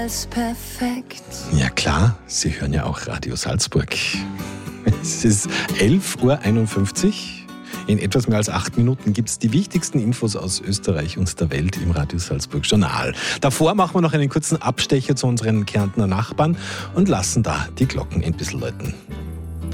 Ist perfekt. Ja klar, Sie hören ja auch Radio Salzburg. Es ist 11.51 Uhr. In etwas mehr als 8 Minuten gibt es die wichtigsten Infos aus Österreich und der Welt im Radio Salzburg Journal. Davor machen wir noch einen kurzen Abstecher zu unseren Kärntner Nachbarn und lassen da die Glocken ein bisschen läuten.